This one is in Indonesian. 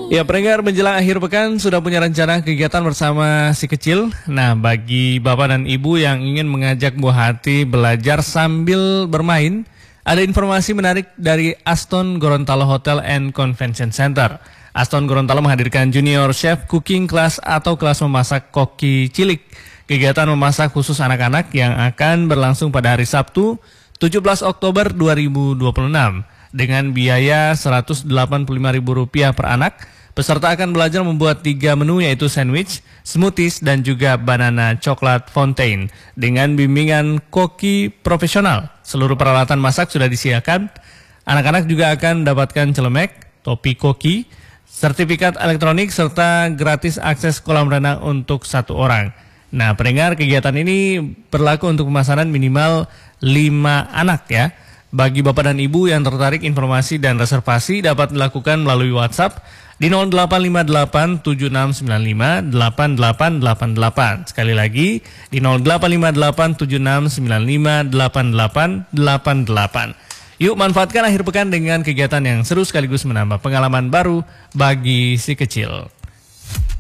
Ya, pendengar, menjelang akhir pekan sudah punya rencana kegiatan bersama si kecil. Nah, bagi bapak dan ibu yang ingin mengajak buah hati belajar sambil bermain, ada informasi menarik dari Aston Gorontalo Hotel and Convention Center. Aston Gorontalo menghadirkan Junior Chef Cooking Class atau kelas memasak koki cilik. Kegiatan memasak khusus anak-anak yang akan berlangsung pada hari Sabtu 17 Oktober 2026 dengan biaya Rp185.000 per anak. Peserta akan belajar membuat 3 menu, yaitu sandwich, smoothies, dan juga banana coklat fontaine dengan bimbingan koki profesional. Seluruh peralatan masak sudah disediakan. Anak-anak juga akan mendapatkan celemek, topi koki, sertifikat elektronik, serta gratis akses kolam renang untuk 1 orang. Nah, pendengar, kegiatan ini berlaku untuk pemesanan minimal 5 anak ya. Bagi bapak dan ibu yang tertarik, informasi dan reservasi dapat dilakukan melalui WhatsApp di 0858-7695-8888. Sekali lagi di 0858-7695-8888. Yuk manfaatkan akhir pekan dengan kegiatan yang seru sekaligus menambah pengalaman baru bagi si kecil.